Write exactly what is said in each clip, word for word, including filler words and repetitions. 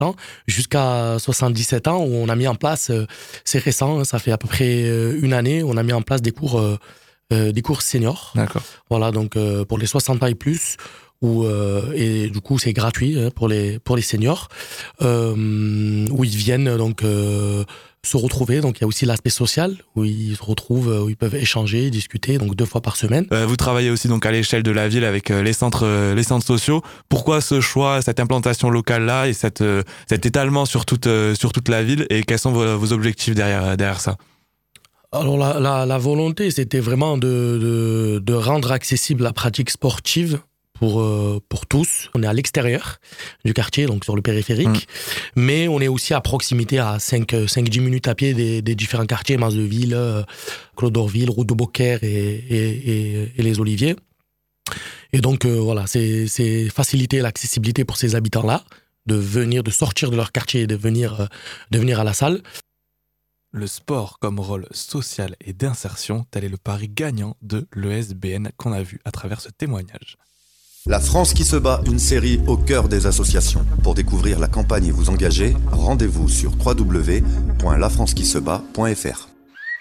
ans, jusqu'à soixante-dix-sept ans, où on a mis en place, euh, c'est récent, hein, ça fait à peu près euh, une année, on a mis en place des cours, euh, euh, des cours seniors. D'accord. Voilà, donc euh, pour les soixante ans et plus, où, euh, et du coup c'est gratuit hein, pour les pour les seniors, euh, où ils viennent donc euh, se retrouver. Donc il y a aussi l'aspect social où ils se retrouvent, où ils peuvent échanger, discuter, donc deux fois par semaine. Euh, vous travaillez aussi donc à l'échelle de la ville avec euh, les centres, euh, les centres sociaux. Pourquoi ce choix, cette implantation locale là et cette, euh, cet étalement sur toute, euh, sur toute la ville, et quels sont vos, vos objectifs derrière, derrière ça? Alors la, la, la volonté, c'était vraiment de, de, de rendre accessible la pratique sportive pour, euh, pour tous. On est à l'extérieur du quartier, donc sur le périphérique, mmh. mais on est aussi à proximité, à cinq à dix minutes à pied des, des différents quartiers, Mazeville, euh, Claude d'Orville, Route de Beaucaire et, et, et, et les Oliviers. Et donc euh, voilà, c'est, c'est faciliter l'accessibilité pour ces habitants-là, de venir, de sortir de leur quartier et de venir, euh, de venir à la salle. Le sport comme rôle social et d'insertion, tel est le pari gagnant de l'E S B N qu'on a vu à travers ce témoignage. La France qui se bat, une série au cœur des associations. Pour découvrir la campagne et vous engager, rendez-vous sur w w w point la france qui se bat point f r.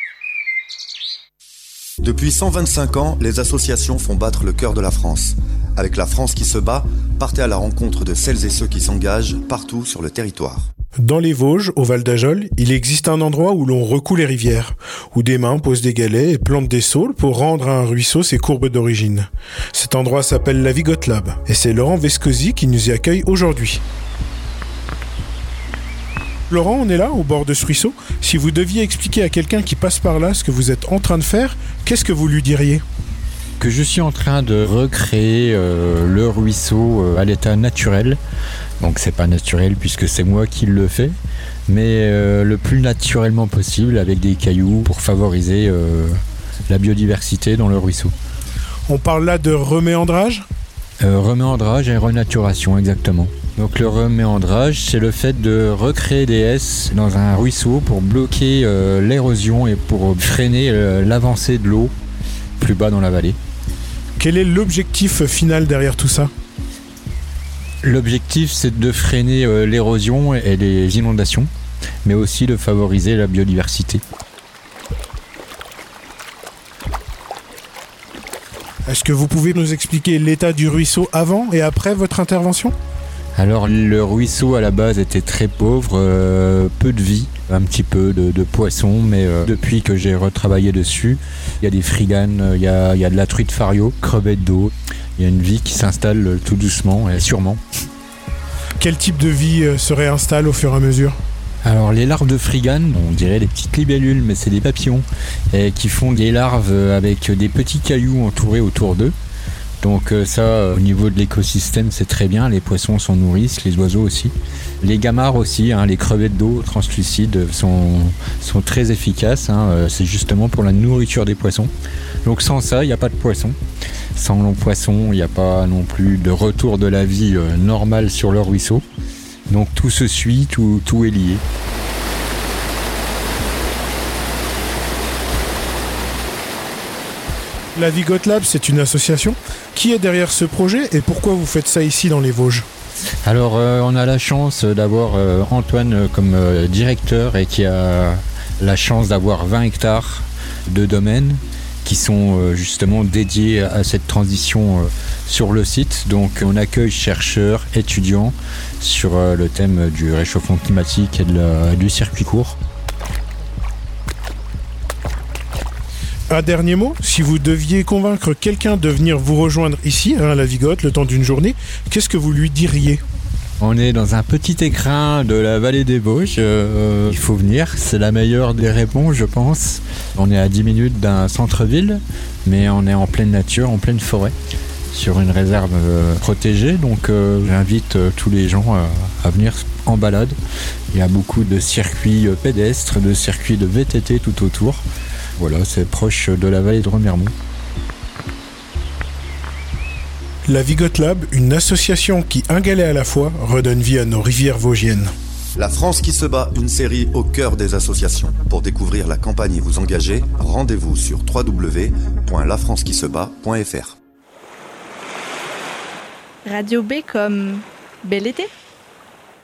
Depuis cent vingt-cinq ans, les associations font battre le cœur de la France. Avec La France qui se bat, partez à la rencontre de celles et ceux qui s'engagent partout sur le territoire. Dans les Vosges, au Val d'Ajol, il existe un endroit où l'on recoue les rivières, où des mains posent des galets et plantent des saules pour rendre à un ruisseau ses courbes d'origine. Cet endroit s'appelle la Vigotte Lab, et c'est Laurent Vescosi qui nous y accueille aujourd'hui. Laurent, on est là, au bord de ce ruisseau. Si vous deviez expliquer à quelqu'un qui passe par là ce que vous êtes en train de faire, qu'est-ce que vous lui diriez ? Que je suis en train de recréer euh, le ruisseau euh, à l'état naturel. Donc c'est pas naturel puisque c'est moi qui le fais, mais euh, le plus naturellement possible avec des cailloux pour favoriser euh, la biodiversité dans le ruisseau. On parle là de reméandrage ? euh, Reméandrage et renaturation, exactement. Donc le reméandrage, c'est le fait de recréer des S dans un ruisseau pour bloquer euh, l'érosion et pour freiner euh, l'avancée de l'eau plus bas dans la vallée. Quel est l'objectif final derrière tout ça ? L'objectif, c'est de freiner euh, l'érosion et les inondations, mais aussi de favoriser la biodiversité. Est-ce que vous pouvez nous expliquer l'état du ruisseau avant et après votre intervention ? Alors, le ruisseau à la base était très pauvre, euh, peu de vie, un petit peu de, de poissons, mais euh, depuis que j'ai retravaillé dessus, il y a des friganes, il y a, il y a de la truite fario, crevettes d'eau. Il y a une vie qui s'installe tout doucement et sûrement. Quel type de vie se réinstalle au fur et à mesure ? Alors les larves de frigane, on dirait des petites libellules, mais c'est des papillons et qui font des larves avec des petits cailloux entourés autour d'eux. Donc ça, au niveau de l'écosystème, c'est très bien. Les poissons s'en nourrissent, les oiseaux aussi. Les gamarres aussi, hein, les crevettes d'eau translucides sont, sont très efficaces. Hein, c'est justement pour la nourriture des poissons. Donc sans ça, il n'y a pas de poissons. Sans le poisson, il n'y a pas non plus de retour de la vie euh, normale sur le ruisseau. Donc tout se suit, tout, tout est lié. La Vigotte Lab, c'est une association. Qui est derrière ce projet et pourquoi vous faites ça ici dans les Vosges ? Alors euh, on a la chance d'avoir euh, Antoine comme euh, directeur et qui a la chance d'avoir vingt hectares de domaines qui sont euh, justement dédiés à cette transition euh, sur le site. Donc on accueille chercheurs, étudiants sur euh, le thème du réchauffement climatique et de la, du circuit court. Un dernier mot, si vous deviez convaincre quelqu'un de venir vous rejoindre ici, hein, à la Vigotte, le temps d'une journée, qu'est-ce que vous lui diriez ? On est dans un petit écrin de la vallée des Vosges, euh, il faut venir, c'est la meilleure des réponses je pense. On est à dix minutes d'un centre-ville, mais on est en pleine nature, en pleine forêt, sur une réserve euh, protégée, donc euh, j'invite euh, tous les gens à, à venir en balade. Il y a beaucoup de circuits euh, pédestres, de circuits de V T T tout autour. Voilà, c'est proche de la vallée de Remiremont. La Vigotte Lab, une association qui, un galet à la fois, redonne vie à nos rivières vosgiennes. La France qui se bat, une série au cœur des associations. Pour découvrir la campagne et vous engager, rendez-vous sur w w w point la france qui se bat point f r. Radio B comme bel été.